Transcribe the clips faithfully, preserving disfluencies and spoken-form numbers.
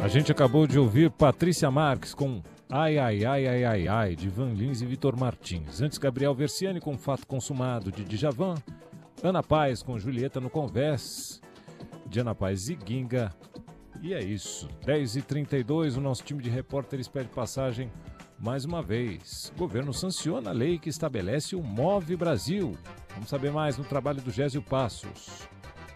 A gente acabou de ouvir Patrícia Marques com Ai, Ai, Ai, Ai, Ai, Ai, de Van Lins e Vitor Martins. Antes, Gabriel Versiani com Fato Consumado, de Djavan. Ana Paz com Julieta no Converse, de Ana Paz e Ginga. E é isso. dez e trinta e dois, o nosso time de repórteres pede passagem mais uma vez. O governo sanciona a lei que estabelece o Move Brasil. Vamos saber mais no trabalho do Gésio Passos.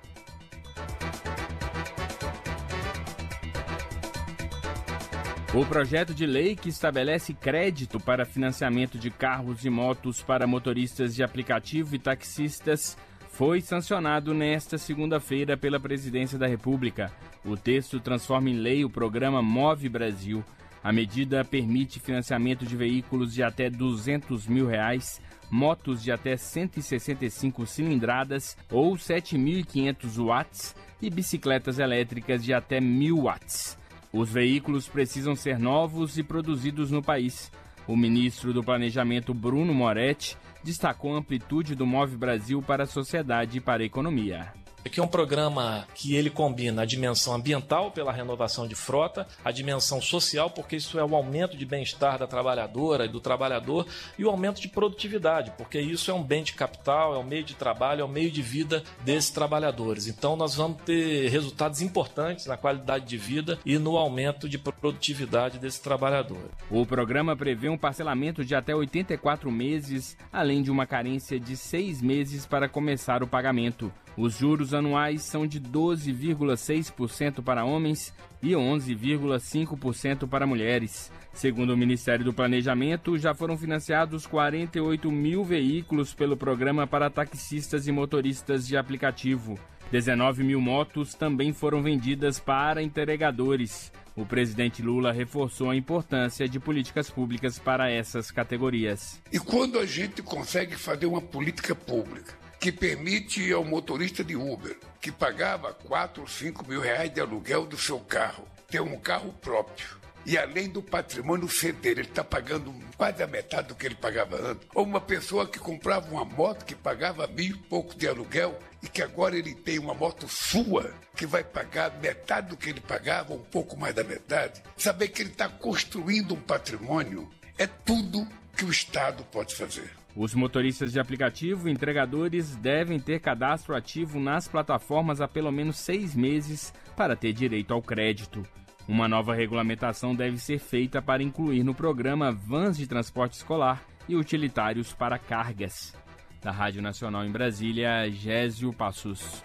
O projeto de lei que estabelece crédito para financiamento de carros e motos para motoristas de aplicativo e taxistas foi sancionado nesta segunda-feira pela Presidência da República. O texto transforma em lei o programa Move Brasil. A medida permite financiamento de veículos de até duzentos mil reais, motos de até cento e sessenta e cinco cilindradas ou sete mil e quinhentos watts e bicicletas elétricas de até mil watts. Os veículos precisam ser novos e produzidos no país. O ministro do Planejamento, Bruno Moretti, destacou a amplitude do Move Brasil para a sociedade e para a economia. Aqui é um programa que ele combina a dimensão ambiental pela renovação de frota, a dimensão social, porque isso é o aumento de bem-estar da trabalhadora e do trabalhador, e o aumento de produtividade, porque isso é um bem de capital, é um meio de trabalho, é um meio de vida desses trabalhadores. Então nós vamos ter resultados importantes na qualidade de vida e no aumento de produtividade desse trabalhador. O programa prevê um parcelamento de até oitenta e quatro meses, além de uma carência de seis meses para começar o pagamento. Os juros anuais são de doze vírgula seis por cento para homens e onze vírgula cinco por cento para mulheres. Segundo o Ministério do Planejamento, já foram financiados quarenta e oito mil veículos pelo programa para taxistas e motoristas de aplicativo. dezenove mil motos também foram vendidas para entregadores. O presidente Lula reforçou a importância de políticas públicas para essas categorias. E quando a gente consegue fazer uma política pública que permite ao motorista de Uber, que pagava quatro ou cinco mil reais de aluguel do seu carro, ter um carro próprio, e além do patrimônio ser dele, ele está pagando quase a metade do que ele pagava antes. Ou uma pessoa que comprava uma moto que pagava mil e pouco de aluguel e que agora ele tem uma moto sua que vai pagar metade do que ele pagava, um pouco mais da metade. Saber que ele está construindo um patrimônio é tudo que o Estado pode fazer. Os motoristas de aplicativo e entregadores devem ter cadastro ativo nas plataformas há pelo menos seis meses para ter direito ao crédito. Uma nova regulamentação deve ser feita para incluir no programa vans de transporte escolar e utilitários para cargas. Da Rádio Nacional em Brasília, Gésio Passos.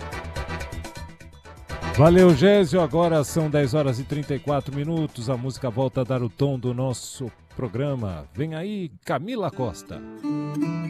Valeu, Gésio. Agora são dez horas e trinta e quatro minutos. A música volta a dar o tom do nosso programa. Vem aí, Camila Costa.